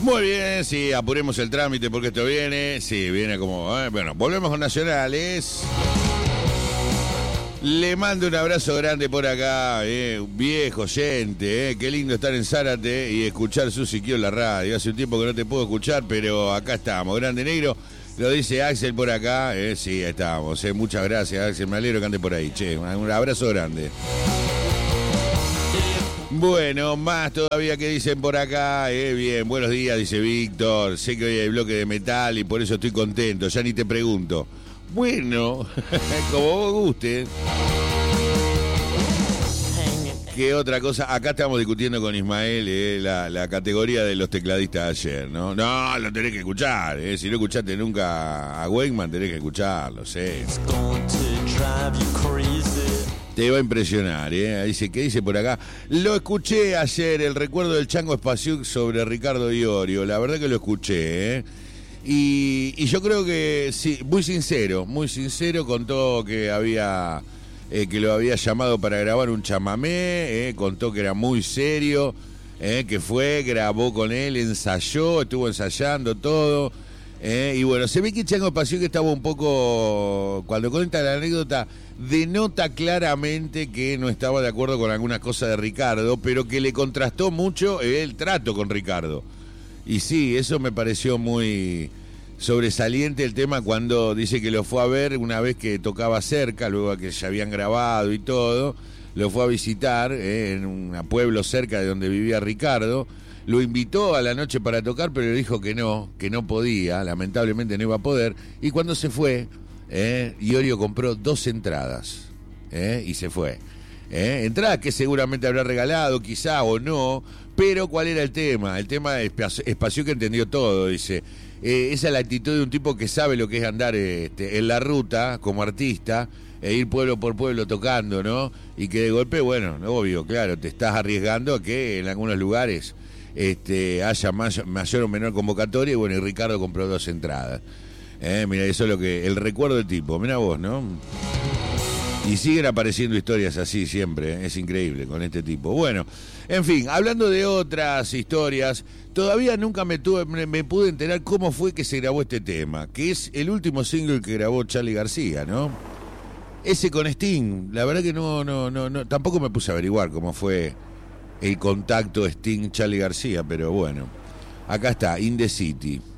Muy bien, sí, apuremos el trámite porque esto viene. Sí, viene como... Bueno, volvemos con Nacionales. Le mando un abrazo grande por acá, viejo oyente, qué lindo estar en Zárate y escuchar Susi Q en la radio. Hace un tiempo que no te puedo escuchar, pero acá estamos, grande negro. Lo dice Axel por acá, sí, estamos, muchas gracias Axel, me alegro que ande por ahí, che, un abrazo grande. Bueno, más todavía que dicen por acá, bien, buenos días, dice Víctor, sé que hoy hay bloque de metal y por eso estoy contento, ya ni te pregunto. Bueno, como vos guste. ¿Qué otra cosa? Acá estamos discutiendo con Ismael la categoría de los tecladistas ayer, ¿no? No, lo tenés que escuchar, si no escuchaste nunca a Wakeman, tenés que escucharlo, sé. Te va a impresionar, Dice, ¿qué dice por acá? Lo escuché ayer, el recuerdo del Chango Spasiuk sobre Ricardo Iorio, la verdad que lo escuché, Y yo creo que sí, muy sincero, contó que había que lo había llamado para grabar un chamamé, contó que era muy serio, que fue, grabó con él, ensayó, estuvo ensayando todo, y bueno, se ve que Chango Spasiuk estaba un poco, cuando cuenta la anécdota, denota claramente que no estaba de acuerdo con algunas cosas de Ricardo, pero que le contrastó mucho el trato con Ricardo. Y sí, eso me pareció muy sobresaliente el tema cuando dice que lo fue a ver una vez que tocaba cerca, luego que ya habían grabado y todo, lo fue a visitar en un pueblo cerca de donde vivía Ricardo, lo invitó a la noche para tocar, pero le dijo que no podía, lamentablemente no iba a poder, y cuando se fue, Iorio compró 2 entradas, y se fue. Entradas que seguramente habrá regalado, quizá o no, pero ¿cuál era el tema? El tema es Spasiuk que entendió todo, dice. Esa es la actitud de un tipo que sabe lo que es andar en la ruta como artista, ir pueblo por pueblo tocando, ¿no? Y que de golpe, bueno, obvio, claro, te estás arriesgando a que en algunos lugares haya mayor o menor convocatoria, y bueno, y Ricardo compró 2 entradas. Mira, eso es lo que el recuerdo del tipo, mira vos, ¿no? Y siguen apareciendo historias así siempre, es increíble con este tipo. Bueno, en fin, hablando de otras historias, todavía nunca me pude enterar cómo fue que se grabó este tema, que es el último single que grabó Charly García, ¿no? Ese con Sting, la verdad que no, tampoco me puse a averiguar cómo fue el contacto Sting-Charly García, pero bueno, acá está, In the City.